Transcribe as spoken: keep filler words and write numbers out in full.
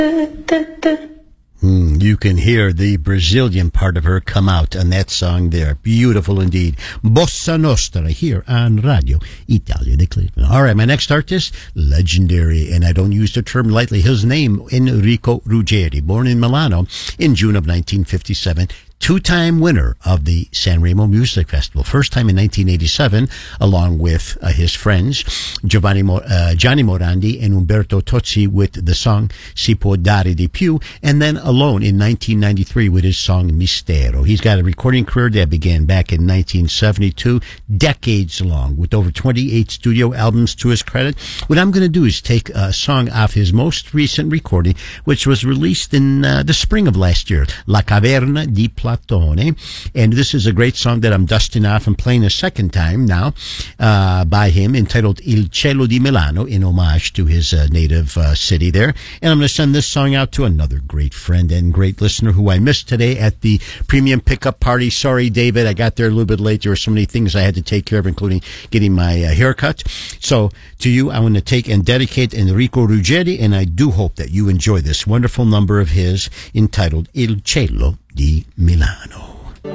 Mm, you can hear the Brazilian part of her come out on that song there. Beautiful indeed. Bossa Nostra here on Radio Italia de Cleveland. All right, my next artist, legendary, and I don't use the term lightly. His name, Enrico Ruggeri, born in Milano in June of nineteen fifty-seven. Two-time winner of the Sanremo Music Festival. First time in nineteen eighty-seven, along with uh, his friends, Giovanni Mo- uh, Gianni Morandi and Umberto Tozzi with the song Si può dare di più, and then alone in nineteen ninety-three with his song Mistero. He's got a recording career that began back in nineteen seventy-two, decades long, with over twenty-eight studio albums to his credit. What I'm going to do is take a song off his most recent recording, which was released in uh, the spring of last year, La Caverna di Platone. And this is a great song that I'm dusting off and playing a second time now uh, by him, entitled Il Cielo di Milano, in homage to his uh, native uh, city there. And I'm going to send this song out to another great friend and great listener who I missed today at the premium pickup party. Sorry, David, I got there a little bit late. There were so many things I had to take care of, including getting my uh, haircut. So to you, I want to take and dedicate Enrico Ruggeri, and I do hope that you enjoy this wonderful number of his entitled Il Cielo di Milano.